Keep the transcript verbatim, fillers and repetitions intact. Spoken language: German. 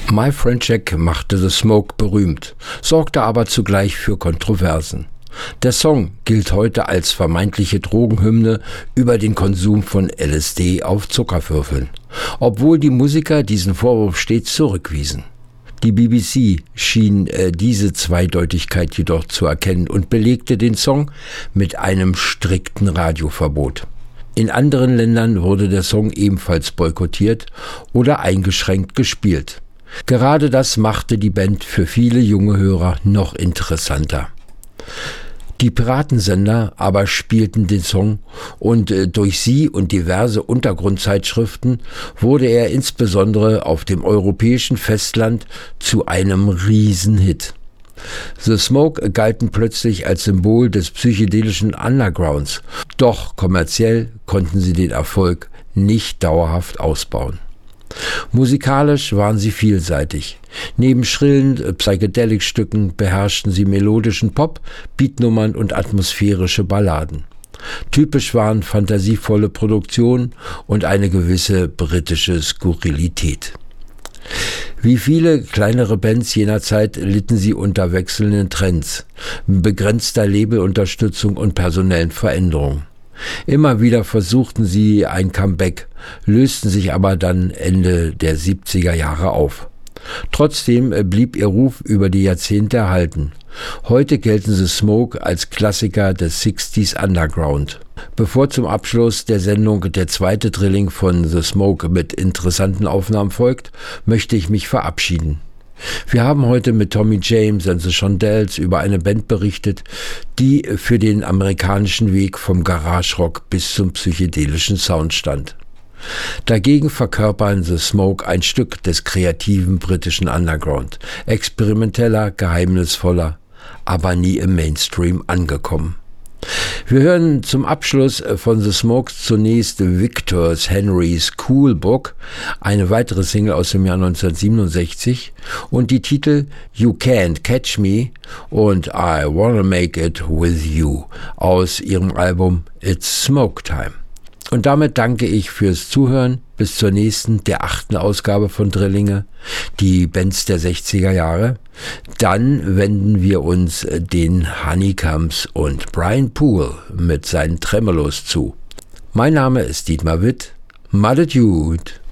My Friend Jack machte The Smoke berühmt, sorgte aber zugleich für Kontroversen. Der Song gilt heute als vermeintliche Drogenhymne über den Konsum von L S D auf Zuckerwürfeln, obwohl die Musiker diesen Vorwurf stets zurückwiesen. Die B B C schien äh, diese Zweideutigkeit jedoch zu erkennen und belegte den Song mit einem strikten Radioverbot. In anderen Ländern wurde der Song ebenfalls boykottiert oder eingeschränkt gespielt. Gerade das machte die Band für viele junge Hörer noch interessanter. Die Piratensender aber spielten den Song und äh, durch sie und diverse Untergrundzeitschriften wurde er insbesondere auf dem europäischen Festland zu einem Riesenhit. The Smoke galten plötzlich als Symbol des psychedelischen Undergrounds, doch kommerziell konnten sie den Erfolg nicht dauerhaft ausbauen. Musikalisch waren sie vielseitig. Neben schrillen Psychedelic-Stücken beherrschten sie melodischen Pop, Beatnummern und atmosphärische Balladen. Typisch waren fantasievolle Produktionen und eine gewisse britische Skurrilität. Wie viele kleinere Bands jener Zeit litten sie unter wechselnden Trends, begrenzter Labelunterstützung und personellen Veränderungen. Immer wieder versuchten sie ein Comeback, lösten sich aber dann Ende der siebziger Jahre auf. Trotzdem blieb ihr Ruf über die Jahrzehnte erhalten. Heute gelten The Smoke als Klassiker des sechziger Underground. Bevor zum Abschluss der Sendung der zweite Drilling von The Smoke mit interessanten Aufnahmen folgt, möchte ich mich verabschieden. Wir haben heute mit Tommy James and the Shondells über eine Band berichtet, die für den amerikanischen Weg vom Garage-Rock bis zum psychedelischen Sound stand. Dagegen verkörpern The Smoke ein Stück des kreativen britischen Underground, experimenteller, geheimnisvoller, aber nie im Mainstream angekommen. Wir hören zum Abschluss von The Smokes zunächst Victor Henrys Cool Book, eine weitere Single aus dem Jahr neunzehnhundertsiebenundsechzig, und die Titel You Can't Catch Me und I Wanna Make It With You aus ihrem Album It's Smoke Time. Und damit danke ich fürs Zuhören. Bis zur nächsten, der achten Ausgabe von Drillinge, die Bands der sechziger Jahre. Dann wenden wir uns den Honeycombs und Brian Poole mit seinen Tremolos zu. Mein Name ist Dietmar Witt. Madet Jud.